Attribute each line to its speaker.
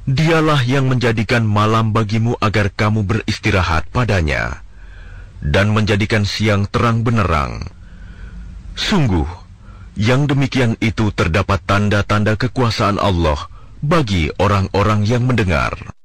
Speaker 1: Dialah yang menjadikan malam bagimu agar kamu beristirahat padanya, dan menjadikan siang terang benderang. Sungguh, yang demikian itu terdapat tanda-tanda kekuasaan Allah bagi orang-orang yang mendengar.